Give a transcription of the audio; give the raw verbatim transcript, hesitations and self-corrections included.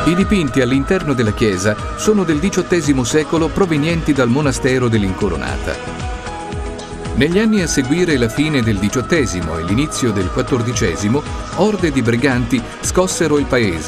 I dipinti all'interno della chiesa sono del diciottesimo secolo provenienti dal monastero dell'Incoronata. Negli anni a seguire la fine del diciottesimo e l'inizio del quattordicesimo, orde di briganti scossero il paese